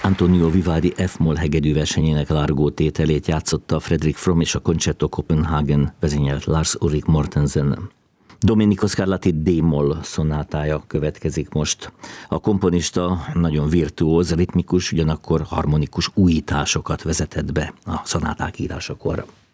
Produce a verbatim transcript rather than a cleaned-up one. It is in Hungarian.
Antonio Vivaldi F-moll hegedű versenyének Largo tételét játszotta Fredrik Fromm és a Concerto Copenhagen vezényelt Lars Ulrik Mortensen. Domenico Scarlatti D-moll szonátája következik most. A komponista nagyon virtuóz, ritmikus, ugyanakkor harmonikus újításokat vezetett be a szonáták írásakor.